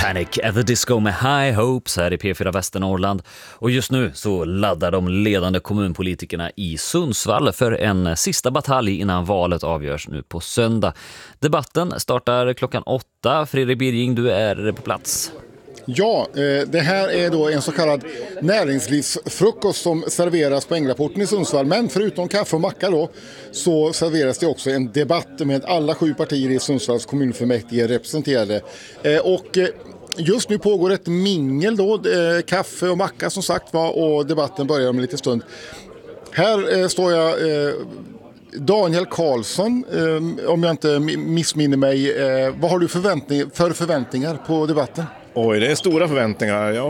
Panic at the Disco med High Hopes här i P4 Västernorrland. Och just nu så laddar de ledande kommunpolitikerna i Sundsvall för en sista batalj innan valet avgörs nu på söndag. Debatten startar klockan 8. Fredrik Birging, du är på plats. Ja, det här är då en så kallad näringslivsfrukost som serveras på Ängraporten i Sundsvall. Men förutom kaffe och macka då, så serveras det också en debatt med alla 7 partier i Sundsvalls kommunfullmäktige representerade. Och just nu pågår ett mingel då, kaffe och macka som sagt var, och debatten börjar om en liten stund. Här står jag... Daniel Karlsson, om jag inte missminner mig, vad har du för förväntningar på debatten? Oj, det är stora förväntningar. Jag